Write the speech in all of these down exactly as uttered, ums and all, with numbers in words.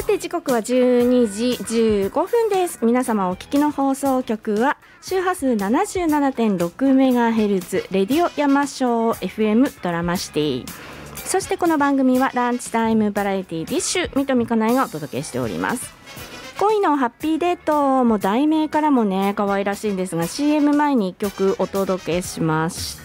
て時刻はじゅうにじじゅうごふんです。皆様お聞きの放送局は周波数 ななじゅうななてんろくメガヘルツ レディオ山椒 エフエム ドラマシティ。そしてこの番組はランチタイムバラエティディッシュ水戸美香奈がお届けしております。恋のハッピーデートも題名からもね可愛らしいんですが シーエム 前にいっきょくお届けしました。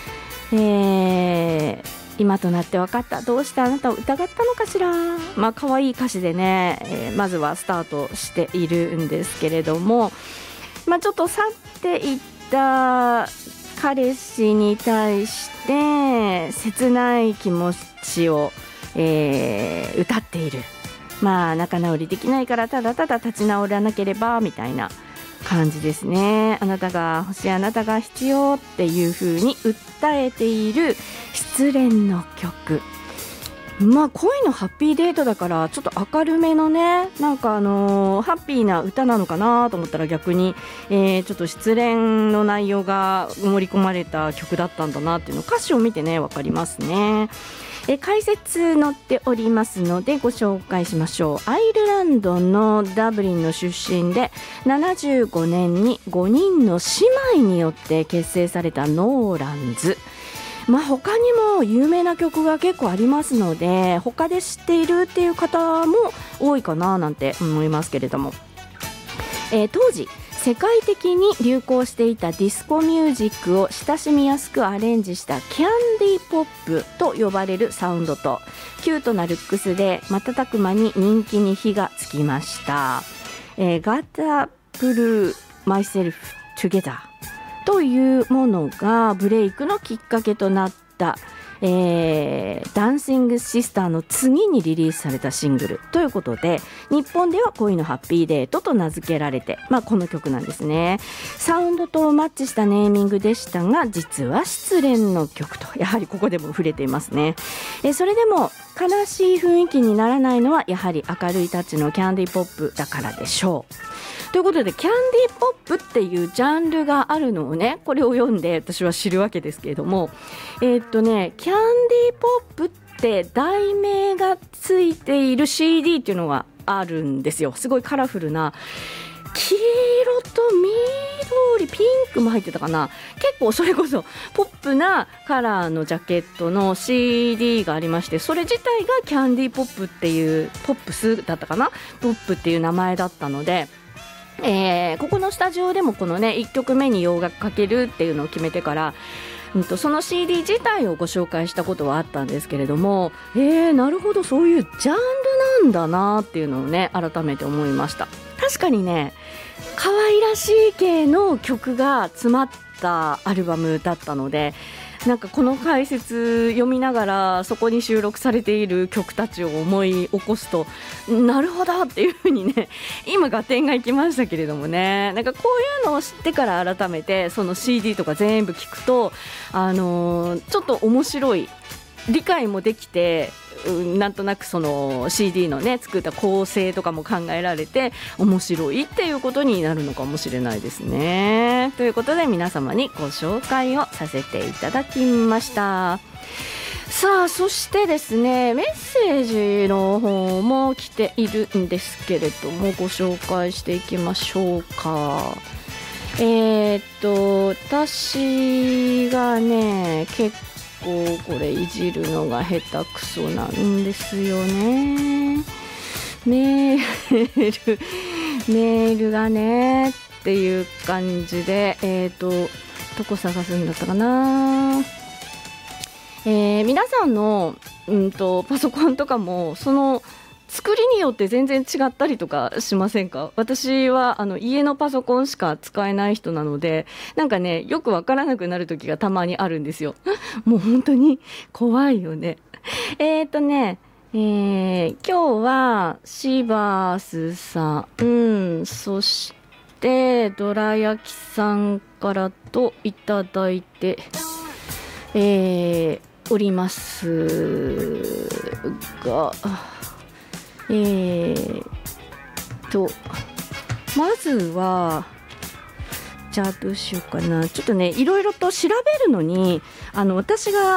えー今となって分かった、どうしてあなたを疑ったのかしら。まあ可愛い歌詞でね、えー、まずはスタートしているんですけれども、まあちょっと去っていった彼氏に対して切ない気持ちを、えー、歌っている。まあ仲直りできないからただただ立ち直らなければみたいな感じですね。あなたが欲しい、あなたが必要っていう風に訴えている失恋の曲。まあ恋のハッピーデートだからちょっと明るめのね、なんかあのー、ハッピーな歌なのかなと思ったら逆に、えー、ちょっと失恋の内容が盛り込まれた曲だったんだなっていうのを歌詞を見てね分かりますね。え解説載っておりますのでご紹介しましょう。アイルランドのダブリンの出身でななじゅうごねんにごにんの姉妹によって結成されたノーランズ。まあ、他にも有名な曲が結構ありますので他で知っているっていう方も多いかななんて思いますけれども、えー、当時世界的に流行していたディスコミュージックを親しみやすくアレンジしたキャンディーポップと呼ばれるサウンドとキュートなルックスで瞬く間に人気に火がつきました。えー、Gotta Pull Myself Together というものがブレイクのきっかけとなった、えー、ダンシングシスターの次にリリースされたシングルということで日本では恋のハッピーデートと名付けられて、まあ、この曲なんですね。サウンドとマッチしたネーミングでしたが実は失恋の曲とやはりここでも触れていますね。えー、それでも悲しい雰囲気にならないのはやはり明るいタッチのキャンディーポップだからでしょう。ということでキャンディーポップっていうジャンルがあるのをねこれを読んで私は知るわけですけれども、えーっとねキャンディーポップって題名がついている シーディー っていうのがあるんですよ。すごいカラフルな黄色と緑ピンクも入ってたかな。結構それこそポップなカラーのジャケットの シーディー がありまして、それ自体がキャンディーポップっていうポップスだったかな、ポップっていう名前だったので、えー、ここのスタジオでもこのねいっきょくめに洋楽かけるっていうのを決めてから、うん、とその シーディー 自体をご紹介したことはあったんですけれども、えー、なるほどそういうジャンルなんだなっていうのをね改めて思いました。確かにね可愛らしい系の曲が詰まったアルバムだったので、なんかこの解説読みながらそこに収録されている曲たちを思い起こすとなるほどっていう風にね今合点がいきましたけれどもね、なんかこういうのを知ってから改めてその シーディー とか全部聞くとあのー、ちょっと面白い理解もできて、うん、なんとなくその シーディー のね作った構成とかも考えられて面白いっていうことになるのかもしれないですね。ということで皆様にご紹介をさせていただきました。さあそしてですねメッセージの方も来ているんですけれどもご紹介していきましょうか。えー、っと私がね結構こうこれいじるのが下手くそなんですよね。メールメールがねっていう感じで、えーとどこ探すんだったかな。えー、皆さんの、うんと、パソコンとかもその作りによって全然違ったりとかしませんか？私はあの家のパソコンしか使えない人なのでなんかねよくわからなくなる時がたまにあるんですよ。もう本当に怖いよね。えーとね、えー、今日はシバースさん、うん、そしてどら焼きさんからといただいて、えー、おりますがえーとまずはじゃあどうしようかな。ちょっとねいろいろと調べるのにあの私が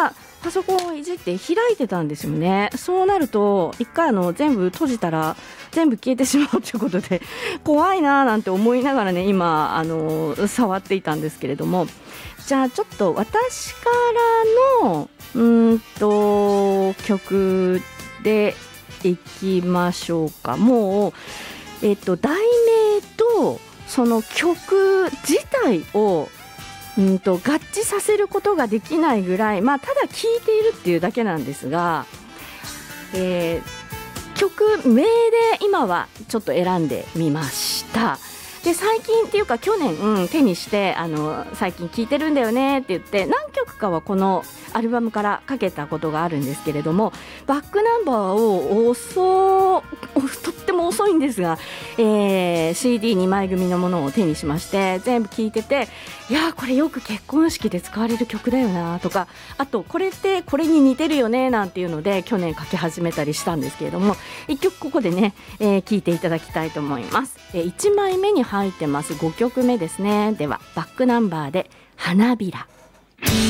パソコンをいじって開いてたんですよね。そうなると一回あの全部閉じたら全部消えてしまうということで怖いななんて思いながらね今あの触っていたんですけれども、じゃあちょっと私からのうーんと曲でいきましょうか。もうえっと題名とその曲自体をうんと合致させることができないぐらい、まあ、ただ聴いているっていうだけなんですが、えー、曲名で今はちょっと選んでみました。で最近っていうか去年、うん、手にしてあの最近聴いてるんだよねって言って何曲かはこのアルバムからかけたことがあるんですけれども、バックナンバーを遅とっても遅いんですが、えー、シーディーに 枚組のものを手にしまして全部聴いてて、いやーこれよく結婚式で使われる曲だよなとか、あとこれってこれに似てるよねなんていうので去年かけ始めたりしたんですけれども、いっきょくここでね、えー、聴いていただきたいと思います。えー、いちまいめに入ってますごきょくめですね。ではバックナンバーで花びら。